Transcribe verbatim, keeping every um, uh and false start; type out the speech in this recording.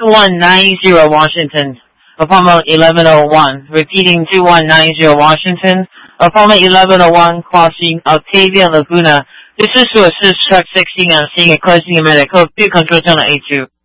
one nine zero Washington, apartment eleven oh one. Repeating, two one nine zero Washington, apartment eleven oh one, crossing Octavia Laguna. This is Sources Truck sixteen. I'm seeing a closing a medical. Control channel A two.